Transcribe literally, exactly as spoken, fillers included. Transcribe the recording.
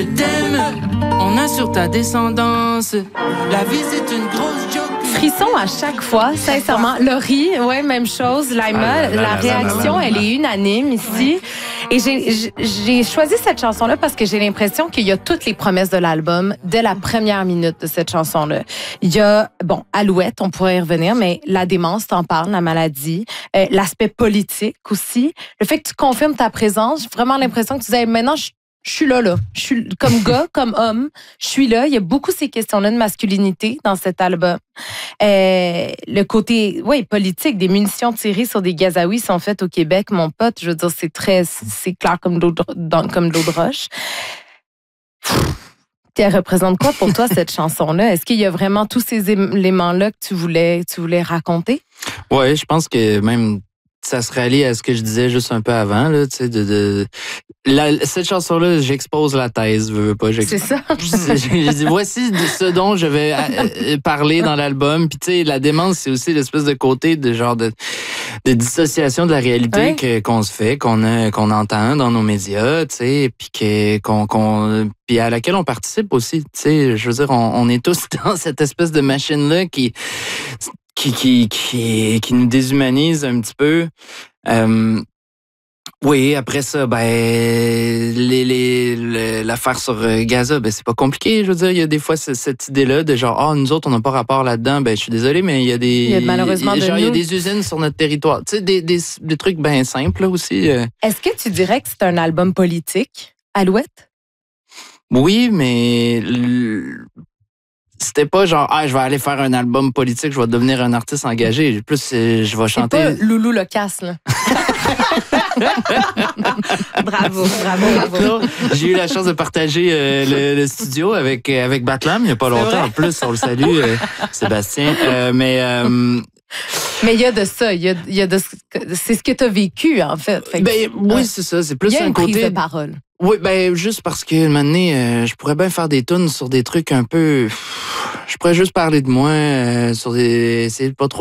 Je t'aime, on a sur ta descendance. La vie c'est une grosse joke. Frisson à chaque fois, sincèrement. Laurie, ouais, même chose. Laima, Ah, là, là, la là, réaction, là, là, là. elle est unanime ici. Et j'ai, j'ai- j'ai choisi cette chanson-là parce que j'ai l'impression qu'il y a toutes les promesses de l'album dès la première minute de cette chanson-là. Il y a, bon, Alouette, on pourrait y revenir, mais la démence, t'en parles, la maladie, euh, l'aspect politique aussi, le fait que tu confirmes ta présence, j'ai vraiment l'impression que tu disais, maintenant, je je suis là, là. Je suis comme gars, comme homme. Je suis là. Il y a beaucoup ces questions-là de masculinité dans cet album. Euh, le côté, oui, politique, des munitions tirées sur des Gazaouis sont faites au Québec, mon pote. Je veux dire, c'est très, c'est clair comme de l'eau de, dans- comme de l'eau de roche. Puis elle représente quoi pour toi, cette chanson-là? Est-ce qu'il y a vraiment tous ces éléments-là que tu voulais, tu voulais raconter? Ouais, je pense que même ça se rallie à ce que je disais juste un peu avant, là, tu sais, de, de la, cette chanson-là, j'expose la thèse, veux, veux pas, C'est j'expose. ça? J'ai dit, voici de ce dont je vais euh, parler dans l'album. Puis, tu sais, la démence, c'est aussi l'espèce de côté de genre de, de dissociation de la réalité Ouais. que, qu'on se fait, qu'on a, qu'on entend dans nos médias, tu sais, puis que, qu'on, qu'on, puis à laquelle on participe aussi. Tu sais, je veux dire, on, on est tous dans cette espèce de machine-là qui, qui, qui, qui, qui nous déshumanise un petit peu. Euh, Oui, après ça, ben les, les, les- l'affaire sur euh, Gaza, ben c'est pas compliqué. Je veux dire, il y a des fois ce- cette idée-là de genre, ah, nous autres, on n'a pas rapport là-dedans. Ben, je suis désolé, mais il y a des, Il y a malheureusement de genre, il y a nous. des usines sur notre territoire. Tu sais, des, des, des trucs bien simples là aussi. euh. Est-ce que tu dirais que c'est un album politique, Alouette? Oui, mais l- c'était pas genre, ah, je vais aller faire un album politique, je vais devenir un artiste engagé. Plus, euh, je vais C'est chanter. pas Loulou Locasse, là. bravo, bravo, bravo. Non, j'ai eu la chance de partager euh, le, le studio avec euh, avec Batlam il y a pas C'est longtemps. vrai? En plus, on le salue, euh, Sébastien. Euh, mais euh, Mais il y a de ça, il y a, il y a de ce que- c'est ce que tu as vécu, en fait. Fait que ben oui, ouais. c'est ça. C'est il plus y a un une prise côté. de parole. Oui, ben juste parce que un moment donné, euh, je pourrais bien faire des tunes sur des trucs un peu. Je pourrais juste parler de moi euh, sur des. C'est pas trop.